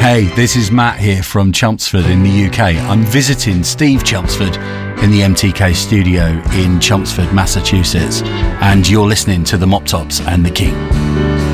Hey, this is Matt here from Chelmsford in the UK. I'm visiting Steve Chelmsford in the MTK studio in Chelmsford, Massachusetts, and you're listening to the Mop Tops and the King.